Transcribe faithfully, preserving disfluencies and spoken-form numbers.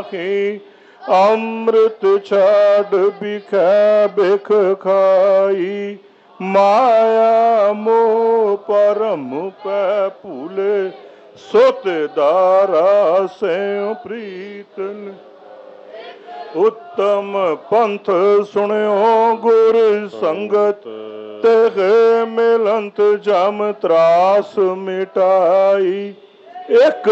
ਨਾਹੀ। ਅੰਮ੍ਰਿਤ ਛਾੜ ਬਿਖੈ ਬਿਖ ਖਾਈ। ਮਾਇਆ ਮੋਹ ਪਰਮ ਪੈ ਭੂਲੇ। ਸੁਤ ਦਾਰਾ ਸਿਉ ਪ੍ਰੀਤਨ। ਉੱਤਮ ਪੰਥ ਸੁਣਿਓ ਗੁਰ ਸੰਗਤ। ਤਿਹ ਮਿਲੰਤ ਜਮ ਤਰਾਸ ਮਿਟਾਈ। ਇੱਕ